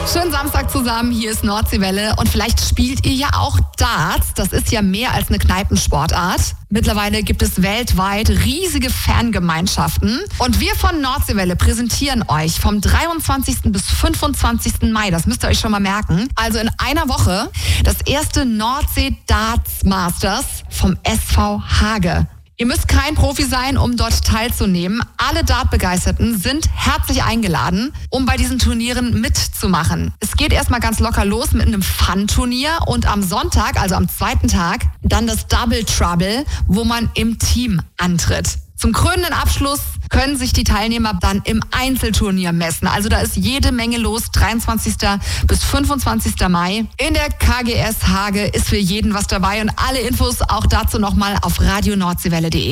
Schönen Samstag zusammen, hier ist Nordseewelle und vielleicht spielt ihr ja auch Darts. Das ist ja mehr als eine Kneipensportart. Mittlerweile gibt es weltweit riesige Fangemeinschaften und wir von Nordseewelle präsentieren euch vom 23. bis 25. Mai, das müsst ihr euch schon mal merken, also in einer Woche, das erste Nordsee Darts Masters vom SV Hage. Ihr müsst kein Profi sein, um dort teilzunehmen. Alle Dart-Begeisterten sind herzlich eingeladen, um bei diesen Turnieren mitzumachen. Es geht erstmal ganz locker los mit einem Fun-Turnier und am Sonntag, also am zweiten Tag, dann das Double Trouble, wo man im Team antritt. Zum krönenden Abschluss können sich die Teilnehmer dann im Einzelturnier messen. Also da ist jede Menge los. 23. bis 25. Mai. In der KGS Hage ist für jeden was dabei und alle Infos auch dazu nochmal auf radionordsewelle.de.